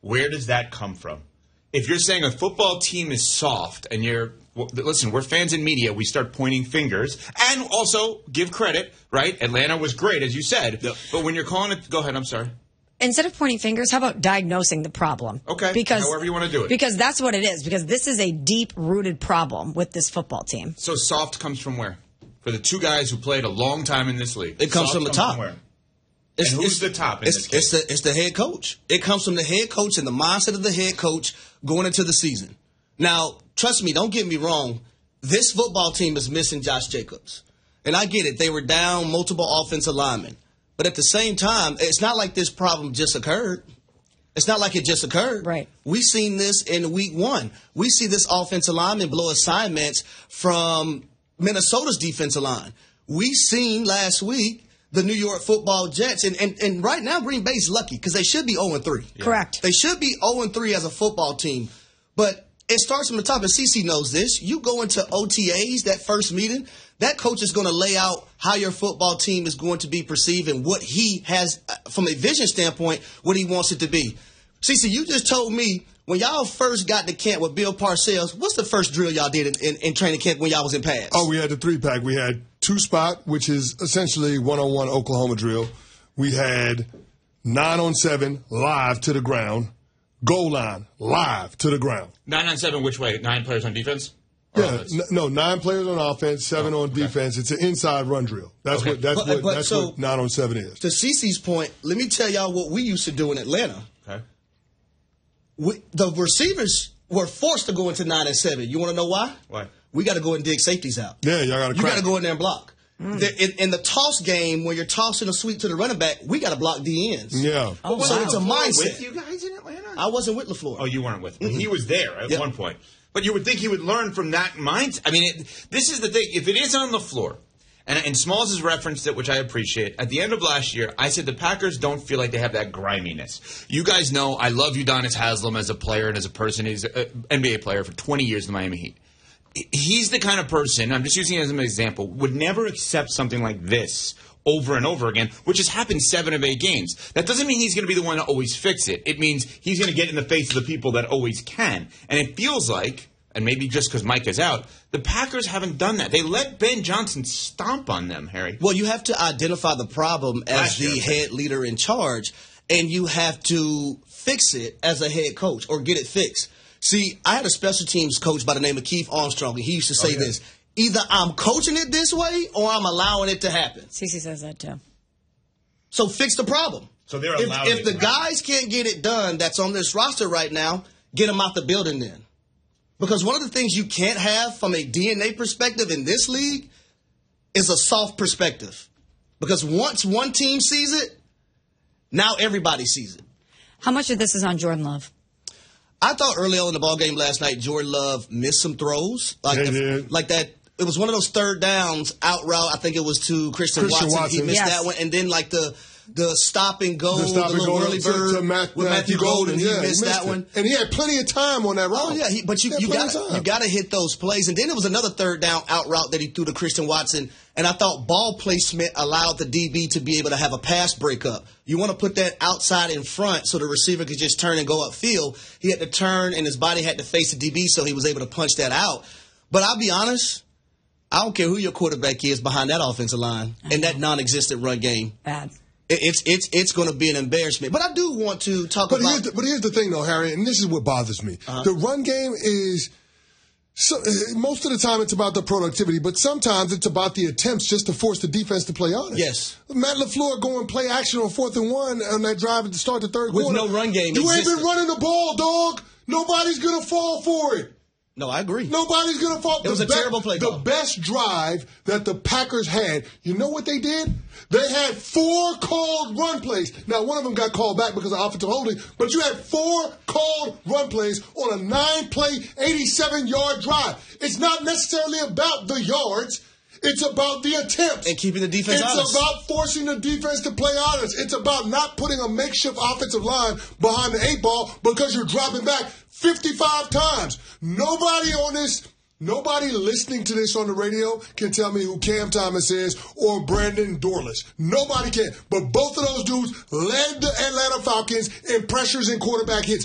where does that come from? If you're saying a football team is soft and listen, we're fans in media. We start pointing fingers and also give credit, right? Atlanta was great, as you said. Yep. But when you're calling it, go ahead, I'm sorry. Instead of pointing fingers, how about diagnosing the problem? Okay, however you want to do it. Because that's what it is. Because this is a deep-rooted problem with this football team. So soft comes from where? For the two guys who played a long time in this league. It comes from the top. Who's the top in this case? It's the head coach. It comes from the head coach and the mindset of the head coach going into the season. Now, trust me, don't get me wrong. This football team is missing Josh Jacobs. And I get it. They were down multiple offensive linemen. But at the same time, it's not like this problem just occurred. It's not like it just occurred. Right. We've seen this in week 1. We see this offensive lineman blow assignments from Minnesota's defensive line. We seen last week the New York Football Jets, and right now Green Bay's lucky because they should be 0-3. Yeah. Correct. They should be 0-3 as a football team. But it starts from the top, and CeCe knows this. You go into OTAs, that first meeting, that coach is going to lay out how your football team is going to be perceived and what he has, from a vision standpoint, what he wants it to be. CeCe, you just told me when y'all first got to camp with Bill Parcells, what's the first drill y'all did in training camp when y'all was in pads? Oh, we had the 3-pack. We had 2-spot, which is essentially one-on-one Oklahoma drill. We had 9-on-7 live to the ground, goal line live to the ground. 9-on-7 which way? 9 players on defense? Yeah, no, 9 players on offense, 7 on defense. It's an inside run drill. That's what 9-on-7 is. To CeCe's point, let me tell y'all what we used to do in Atlanta. Okay. The receivers were forced to go into 9-7. You want to know why? Why? We got to go and dig safeties out. Yeah, y'all got to. You got to go in there and block. In the toss game, where you're tossing a sweep to the running back, we got to block the ends. Yeah. Oh, so it's a mindset. With you guys in Atlanta? I wasn't with LaFleur. Oh, you weren't with him. Mm-hmm. He was there at one point. But you would think he would learn from that mindset. I mean, this is the thing. If it is on the floor, and Smalls has referenced it, which I appreciate. At the end of last year, I said the Packers don't feel like they have that griminess. You guys know I love Udonis Haslem as a player and as a person. He's an NBA player for 20 years in the Miami Heat. He's the kind of person, I'm just using it as an example, would never accept something like this over and over again, which has happened 7 of 8 games. That doesn't mean he's going to be the one to always fix it. It means he's going to get in the face of the people that always can. And it feels like, and maybe just because Mike is out, the Packers haven't done that. They let Ben Johnson stomp on them, Harry. Well, you have to identify the problem as the head leader in charge, and you have to fix it as a head coach or get it fixed. See, I had a special teams coach by the name of Keith Armstrong, and he used to say this. Either I'm coaching it this way or I'm allowing it to happen. CeCe says that too. So fix the problem. So they're allowing If the guys can't get it done that's on this roster right now, get them out the building then. Because one of the things you can't have from a DNA perspective in this league is a soft perspective. Because once one team sees it, now everybody sees it. How much of this is on Jordan Love? I thought early on in the ballgame last night, Jordan Love missed some throws. Like that. It was one of those third downs out route. I think it was to Christian Watson. He missed that one. And then like the stop and go, the little early bird with Matthew Golden. He missed that one. And he had plenty of time on that route. Oh, yeah. But you got to hit those plays. And then there was another third down out route that he threw to Christian Watson. And I thought ball placement allowed the DB to be able to have a pass breakup. You want to put that outside in front so the receiver could just turn and go upfield. He had to turn and his body had to face the DB so he was able to punch that out. But I'll be honest, I don't care who your quarterback is behind that offensive line and that non-existent run game. Bad. It's going to be an embarrassment. But I do want to talk about... But here's the thing, though, Harry, and this is what bothers me. The run game is... most of the time it's about the productivity, but sometimes it's about the attempts just to force the defense to play honest. Yes. Matt LaFleur going play action on 4th and 1 on that drive at the start of the third quarter. With no run game. You ain't been running the ball, dog. Nobody's going to fall for it. No, I agree. Nobody's going to fall. It was a terrible play call. The best drive that the Packers had, you know what they did? They had 4 called run plays. Now, one of them got called back because of offensive holding, but you had 4 called run plays on a 9-play, 87-yard drive. It's not necessarily about the yards. It's about the attempts. And keeping the defense honest. It's about forcing the defense to play honest. It's about not putting a makeshift offensive line behind the 8 ball because you're dropping back 55 times. Nobody listening to this on the radio can tell me who Cam Thomas is or Brandon Dorless. Nobody can. But both of those dudes led the Atlanta Falcons in pressures and quarterback hits.